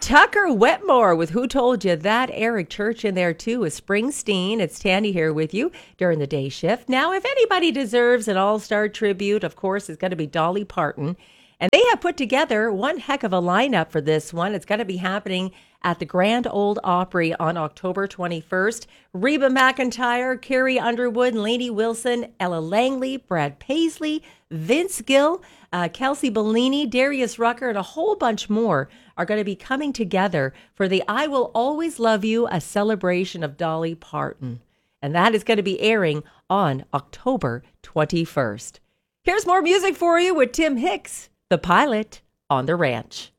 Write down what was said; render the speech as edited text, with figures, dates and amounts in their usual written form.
Tucker Wetmore with Who Told You That? Eric Church in there too with Springsteen. It's Tandy here with you during the day shift. Now, if anybody deserves an all-star tribute, of course, it's going to be Dolly Parton. And they have put together one heck of a lineup for this one. It's going to be happening at the Grand Ole Opry on October 21st. Reba McEntire, Carrie Underwood, Lainey Wilson, Ella Langley, Brad Paisley, Vince Gill, Kelsey Bellini, Darius Rucker, and a whole bunch more are going to be coming together for the I Will Always Love You, a celebration of Dolly Parton. And that is going to be airing on October 21st. Here's more music for you with Tim Hicks, the Pilot, on the Ranch.